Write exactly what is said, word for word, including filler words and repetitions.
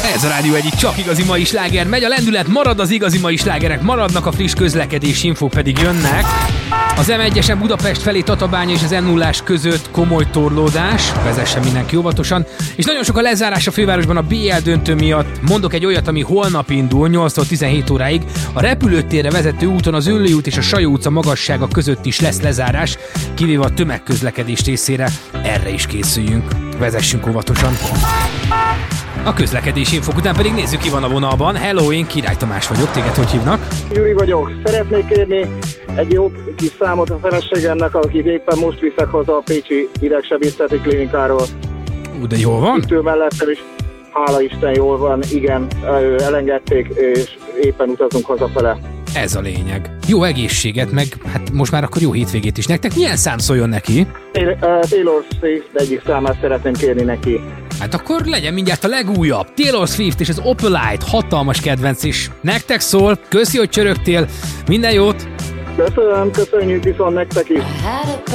Ez a Rádió egyik csak igazi mai sláger. Megy a lendület, marad az igazi mai slágerek, maradnak a friss közlekedési infók pedig jönnek. Az em egyesen Budapest felé Tatabánya és az em nullás között komoly torlódás, vezessen mindenki óvatosan, és nagyon sok a lezárás a fővárosban a bé el döntő miatt. Mondok egy olyat, ami holnap indul, nyolctól tizenhét óráig. A repülőtérre vezető úton az Üllői út és a Sajó utca magassága között is lesz lezárás, kivéve a tömegközlekedés részére. Erre is készüljünk. Vezessünk óvatosan. A közlekedési infók után pedig nézzük, ki van a vonalban. Hello, én Király Tamás vagyok, téged hogy hívnak? Gyuri vagyok. Szeretnék kérni egy jó kis számot a feleségemnek, akit éppen most viszek haza a Pécsi Idegsebészeti Klinikáról. Ú, de jól van? Itt mellettem is, hála Isten, jól van, igen, elengedték, és éppen utazunk hazafele. Ez a lényeg. Jó egészséget, meg hát most már akkor jó hétvégét is nektek. Milyen szám szóljon neki? Taylor Swift egyik számát szeretném kérni neki. Hát akkor legyen mindjárt a legújabb. Taylor Swift és az Opalite, hatalmas kedvenc is. Nektek szól, köszi, hogy csörögtél, minden jót! Köszönöm, köszönjük viszont nektek is!